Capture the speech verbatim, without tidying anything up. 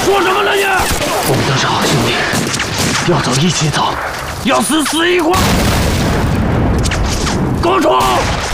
说什么呢你？ 我们都是好兄弟，要走一起走， 要死死一块。跟我冲！